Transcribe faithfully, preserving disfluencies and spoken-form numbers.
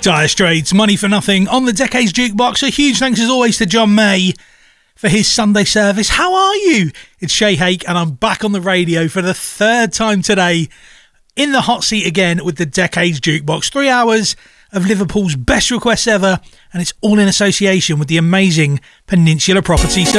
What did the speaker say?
Dire Straits, Money for Nothing on the Decades Jukebox. A huge thanks as always to John May for his Sunday service. How are you? It's Shay Hake and I'm back on the radio for the third time today in the hot seat again with the Decades Jukebox. Three hours of Liverpool's best requests ever, and it's all in association with the amazing Peninsula Properties.